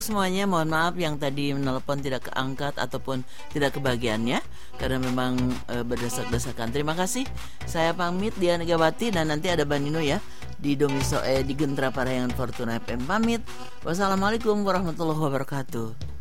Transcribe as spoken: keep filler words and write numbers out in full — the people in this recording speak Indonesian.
semuanya, mohon maaf yang tadi menelpon tidak keangkat ataupun tidak kebagian ya, karena memang e, berdesak-desakan. Terima kasih. Saya pamit Dian Megawati, dan nanti ada Banino ya di Domiso eh di Gentra Parayangan Fortuna F M. Pamit. Wassalamualaikum warahmatullahi wabarakatuh.